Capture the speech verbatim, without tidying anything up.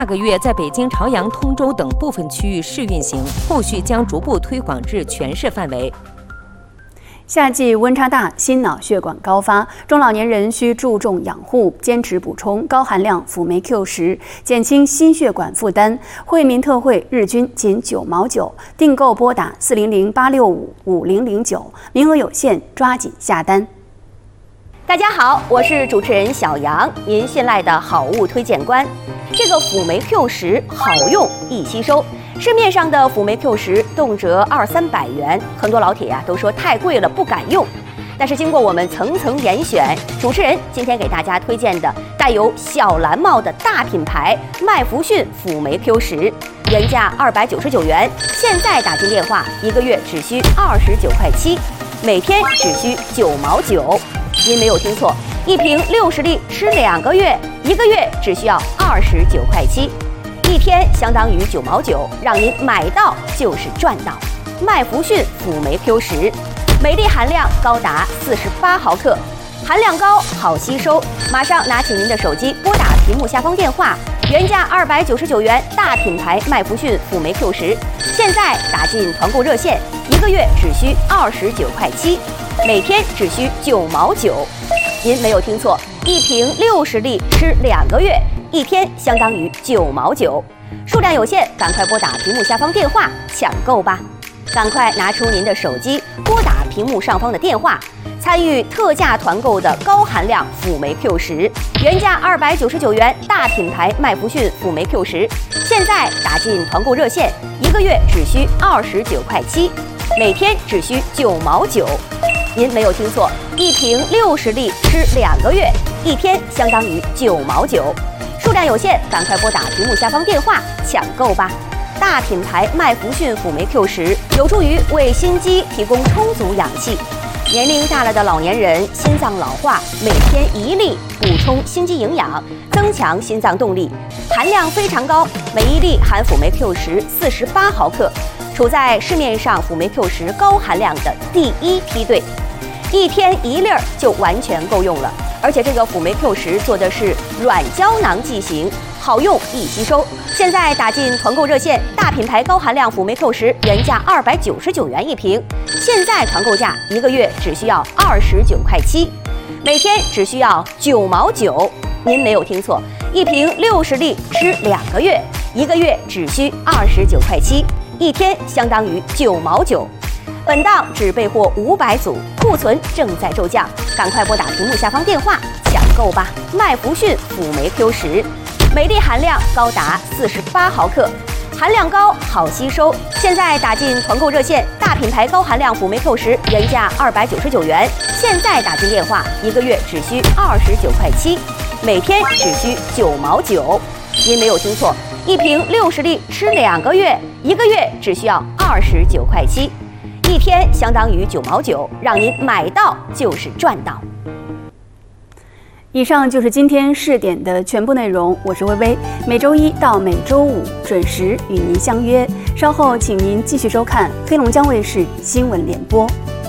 下个月在北京朝阳、通州等部分区域试运行，后续将逐步推广至全市范围。 夏季温差大，心脑血管高发，中老年人需注重养护，坚持补充高含量辅酶 Q 十，减轻心血管负担。惠民特惠，日均仅九毛九，订购拨打四零零八六五五零零九，名额有限，抓紧下单。 大家好，我是主持人小杨，您信赖的好物推荐官。这个辅酶 Q 十好用易吸收，市面上的辅酶 Q 十动辄二三百元，很多老铁呀、啊、都说太贵了不敢用。但是经过我们层层严选，主持人今天给大家推荐的带有小蓝帽的大品牌麦弗逊辅酶 Q 十，原价二百九十九元，现在打进电话一个月只需二十九块七，每天只需九毛九。 您没有听错，一瓶六十粒吃两个月，一个月只需要二十九块七，一天相当于九毛九，让您买到就是赚到。麦弗逊辅酶 Q 十，每粒含量高达四十八毫克，含量高，好吸收。马上拿起您的手机，拨打屏幕下方电话，原价二百九十九元，大品牌麦弗逊辅酶 Q 十，现在打进团购热线，一个月只需二十九块七。 每天只需九毛九，您没有听错，一瓶六十粒吃两个月，一天相当于九毛九，数量有限，赶快拨打屏幕下方电话抢购吧！赶快拿出您的手机，拨打屏幕上方的电话，参与特价团购的高含量辅酶 Q 十，原价二百九十九元，大品牌麦弗逊辅酶 Q 十，现在打进团购热线，一个月只需二十九块七，每天只需九毛九。 您没有听错，一瓶六十粒吃两个月，一天相当于九毛九，数量有限，赶快拨打屏幕下方电话抢购吧！大品牌麦弗逊辅酶 Q 十有助于为心肌提供充足氧气。年龄大了的老年人心脏老化，每天一粒补充心肌营养，增强心脏动力，含量非常高，每一粒含辅酶 Q 十四十八毫克，处在市面上辅酶 Q 十高含量的第一梯队。 一天一粒儿就完全够用了，而且这个辅酶 Q 十做的是软胶囊剂型，好用易吸收。现在打进团购热线，大品牌高含量辅酶 Q 十原价二百九十九元一瓶，现在团购价一个月只需要二十九块七，每天只需要九毛九。您没有听错，一瓶六十粒吃两个月，一个月只需二十九块七，一天相当于九毛九。 本档只备货五百组，库存正在骤降，赶快拨打屏幕下方电话抢购吧！麦弗逊辅酶 Q 十，每粒含量高达四十八毫克，含量高，好吸收。现在打进团购热线，大品牌高含量辅酶 Q 十原价二百九十九元，现在打进电话，一个月只需二十九块七，每天只需九毛九。您没有听错，一瓶六十粒吃两个月，一个月只需要二十九块七。 一天相当于九毛九，让您买到就是赚到。以上就是今天试点的全部内容，我是微微，每周一到每周五准时与您相约。稍后请您继续收看黑龙江卫视新闻联播。